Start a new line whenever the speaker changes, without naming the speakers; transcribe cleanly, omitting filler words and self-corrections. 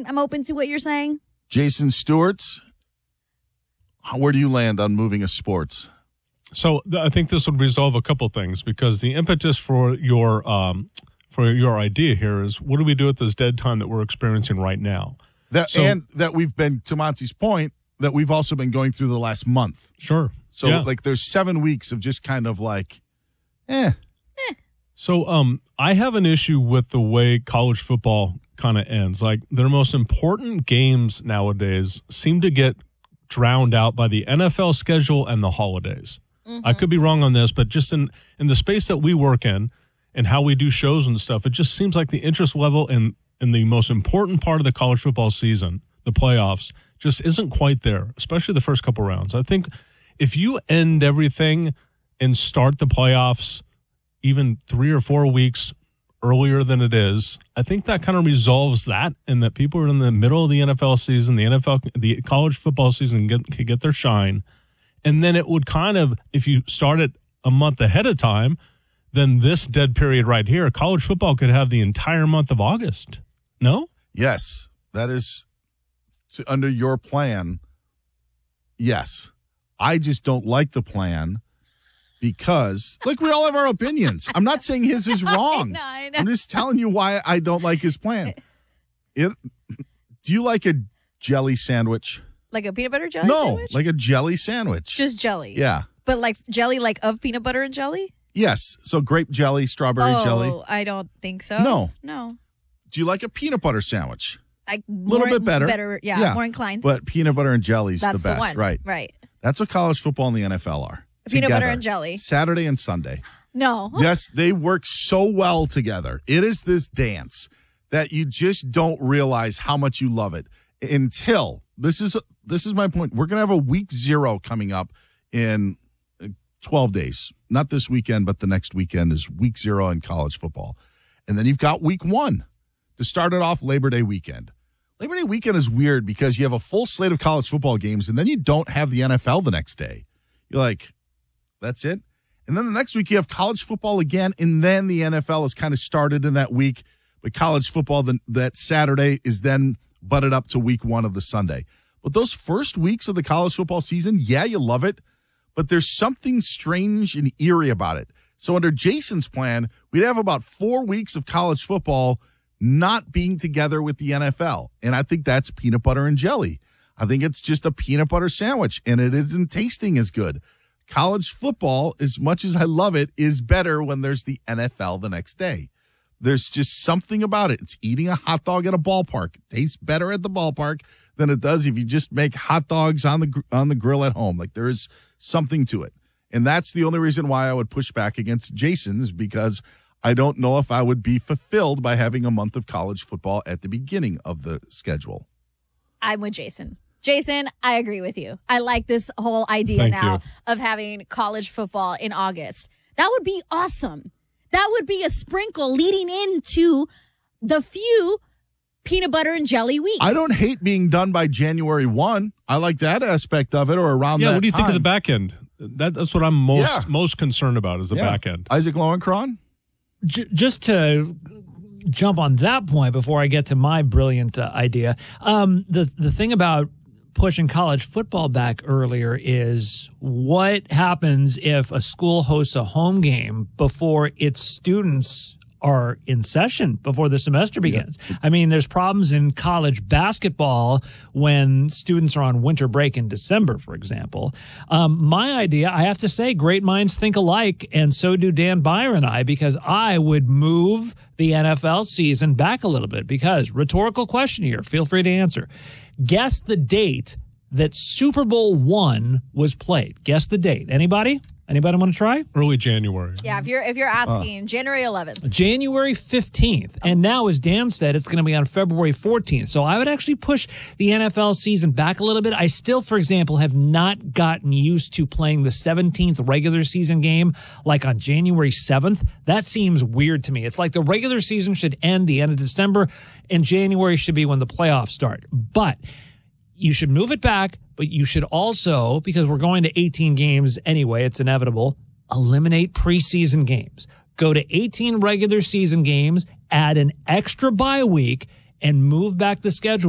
I'm open to what you're saying.
Jason Stewart's, where do you land on moving a sports?
So I think this would resolve a couple things, because the impetus for your idea here is, what do we do with this dead time that we're experiencing right now?
And that we've been, to Monty's point, that we've also been going through the last month.
Sure.
So there's 7 weeks of just kind of like,
So I have an issue with the way college football kind of ends. Like, their most important games nowadays seem to get drowned out by the NFL schedule and the holidays. Mm-hmm. I could be wrong on this, but just in the space that we work in and how we do shows and stuff, it just seems like the interest level in the most important part of the college football season, the playoffs, just isn't quite there, especially the first couple rounds. I think if you end everything and start the playoffs even 3 or 4 weeks earlier than it is, I think that kind of resolves that, and that people are in the middle of the NFL season, the college football season can get their shine. And then it would kind of, if you start it a month ahead of time, then this dead period right here, college football could have the entire month of August. No?
Yes, that is under your plan. Yes. I just don't like the plan because, like, we all have our opinions. I'm not saying his is wrong.
I know.
I'm just telling you why I don't like his plan. Do you like a jelly sandwich?
Like a peanut butter jelly sandwich?
No, like a jelly sandwich.
Just jelly.
Yeah.
But like jelly like of peanut butter and jelly?
Yes. So grape jelly, strawberry jelly.
Oh, I don't think so. No.
Do you like a peanut butter sandwich?
A
little bit better.
Yeah, more inclined.
But peanut butter and jelly is the best,
one.
Right?
Right.
That's what college football and the NFL are.
Peanut
together,
butter and jelly.
Saturday and Sunday.
No.
Yes, they work so well together. It is this dance that you just don't realize how much you love it until this is my point. We're going to have a week 0 coming up in 12 days. Not this weekend, but the next weekend is week 0 in college football. And then you've got week 1 to start it off, Labor Day weekend. Labor Day weekend is weird because you have a full slate of college football games, and then you don't have the NFL the next day. You're like, that's it? And then the next week you have college football again, and then the NFL is kind of started in that week. But college football that Saturday is then butted up to week 1 of the Sunday. But those first weeks of the college football season, yeah, you love it, but there's something strange and eerie about it. So under Jason's plan, we'd have about 4 weeks of college football not being together with the NFL. And I think that's peanut butter and jelly. I think it's just a peanut butter sandwich, and it isn't tasting as good. College football, as much as I love it, is better when there's the NFL the next day. There's just something about it. It's eating a hot dog at a ballpark. It tastes better at the ballpark than it does if you just make hot dogs on the grill at home. Like, there is something to it. And that's the only reason why I would push back against Jason's, because I don't know if I would be fulfilled by having a month of college football at the beginning of the schedule.
I'm with Jason. Jason, I agree with you. I like this whole idea of having college football in August. That would be awesome. That would be a sprinkle leading into the few peanut butter and jelly weeks.
I don't hate being done by January 1. I like that aspect of it, or around that time.
Yeah, what do you think of the back end? That's what I'm most concerned about, is the back end.
Isaac Lowenkron?
Just to jump on that point before I get to my brilliant idea, the thing about pushing college football back earlier is what happens if a school hosts a home game before its students are in session, before the semester begins. Yeah. I mean, there's problems in college basketball when students are on winter break in December, for example. My idea, I have to say, great minds think alike, and so do Dan Byer and I, because I would move the NFL season back a little bit. Because, rhetorical question here, feel free to answer. Guess the date that Super Bowl I was played. Guess the date. Anybody? Anybody want to try?
Early January.
Yeah, if you're asking, January 11th.
January 15th. And now, as Dan said, it's going to be on February 14th. So I would actually push the NFL season back a little bit. I still, for example, have not gotten used to playing the 17th regular season game like on January 7th. That seems weird to me. It's like the regular season should end the end of December, and January should be when the playoffs start. But you should move it back, but you should also, because we're going to 18 games anyway, it's inevitable, eliminate preseason games. Go to 18 regular season games, add an extra bye week, and move back the schedule